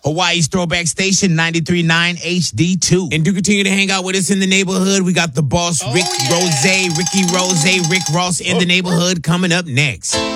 Hawaii's Throwback Station, 93.9 HD2. And do continue to hang out with us in the neighborhood. We got the boss, Ricky Rose, Rick Ross in the neighborhood coming up next.